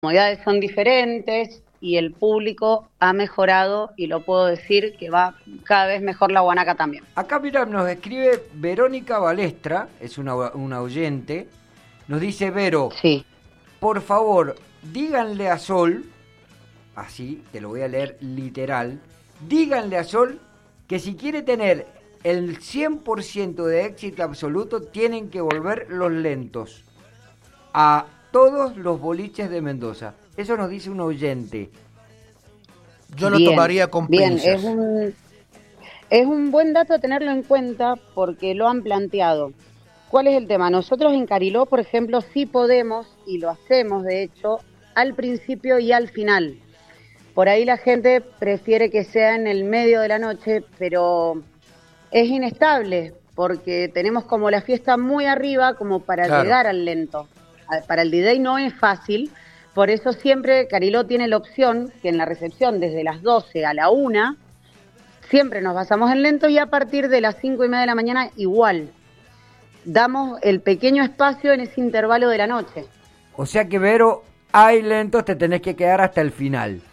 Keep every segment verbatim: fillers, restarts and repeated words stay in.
comodidades son diferentes y el público ha mejorado y lo puedo decir que va cada vez mejor la guanaca también. Acá, mira, nos escribe Verónica Balestra, es una, una oyente, nos dice: Vero, sí. por favor, díganle a Sol, así, te lo voy a leer literal, díganle a Sol que si quiere tener el cien por ciento de éxito absoluto, tienen que volver los lentos a todos los boliches de Mendoza. Eso nos dice un oyente. Yo lo Bien, tomaría con bien, pinzas. es un, es un buen dato tenerlo en cuenta porque lo han planteado. ¿Cuál es el tema? Nosotros en Cariló, por ejemplo, sí podemos, y lo hacemos de hecho, al principio y al final. Por ahí la gente prefiere que sea en el medio de la noche, pero es inestable porque tenemos como la fiesta muy arriba como para Claro. llegar al lento. Para el D J no es fácil, por eso siempre Cariló tiene la opción que en la recepción desde las doce a la una siempre nos basamos en lento y a partir de las cinco y media de la mañana igual. Damos el pequeño espacio en ese intervalo de la noche. O sea que, Vero, hay lentos, te tenés que quedar hasta el final.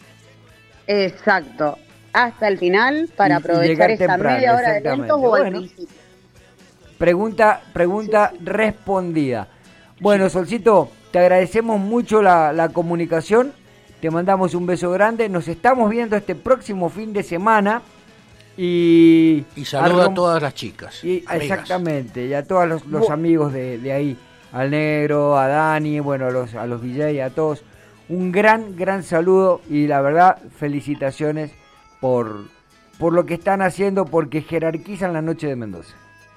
Exacto, hasta el final para Y- y aprovechar llegar esa temprano, media hora de exactamente. lentos o al Bueno. principio. Pregunta, pregunta respondida. Bueno, Solcito, te agradecemos mucho la, la comunicación, te mandamos un beso grande, nos estamos viendo este próximo fin de semana y... Y saludo a rom- todas las chicas. y- amigas. exactamente, y a todos los, los Bu- amigos de, de ahí, al Negro, a Dani, bueno, a los, a los D J, a todos, un gran, gran saludo y la verdad, felicitaciones por, por lo que están haciendo, porque jerarquizan la noche de Mendoza.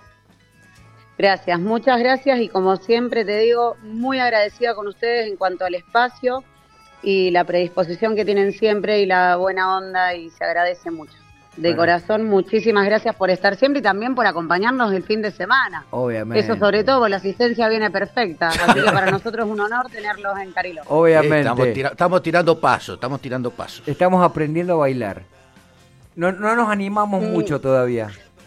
Gracias, muchas gracias y como siempre te digo, muy agradecida con ustedes en cuanto al espacio y la predisposición que tienen siempre y la buena onda y se agradece mucho. De Bueno. corazón, muchísimas gracias por estar siempre y también por acompañarnos el fin de semana. Obviamente. Eso sobre todo, la asistencia viene perfecta, así que para nosotros es un honor tenerlos en Cariló. Obviamente. Eh, Estamos, tira- estamos tirando pasos, estamos tirando pasos. Estamos aprendiendo a bailar. No, no nos animamos Mm. mucho todavía.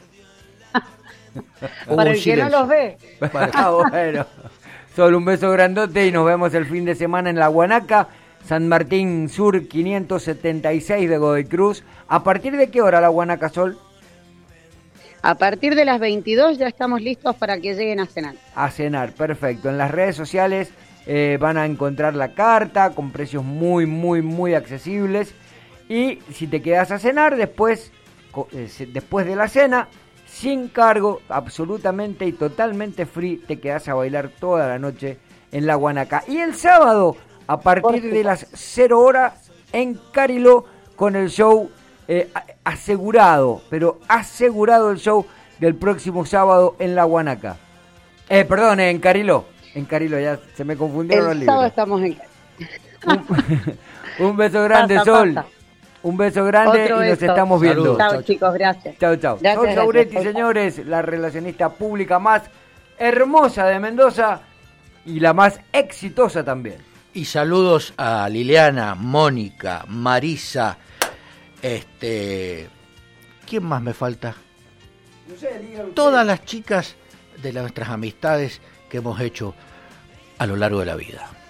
Hubo Para un el que no silencio. los ve. Ah, bueno. Solo un beso grandote y nos vemos el fin de semana en La Guanaca, San Martín Sur quinientos setenta y seis de Godoy Cruz. ¿A partir de qué hora La Guanaca, Sol? A partir de las veintidós ya estamos listos para que lleguen a cenar. A cenar, perfecto. En las redes sociales eh, van a encontrar la carta con precios muy, muy, muy accesibles. Y si te quedas a cenar, después, co- eh, se- después de la cena, sin cargo, absolutamente y totalmente free, te quedas a bailar toda la noche en La Guanaca. Y el sábado, a partir de las cero horas, en Cariló, con el show eh, a- asegurado, pero asegurado el show del próximo sábado en La Guanaca. Eh, perdón, en Cariló. En Cariló, ya se me confundieron los El sábado libros. estamos en Un, un beso grande, Pasa, Sol. pasa. Un beso grande Otro y nos beso. estamos viendo. Saludos. Chao, Chao, chicos, gracias. Chao, chao. Gracias, Sol gracias. Sauretti, Chau, chau. señores, la relacionista pública más hermosa de Mendoza y la más exitosa también. Y saludos a Liliana, Mónica, Marisa, este, ¿quién más me falta? Todas las chicas de nuestras amistades que hemos hecho a lo largo de la vida.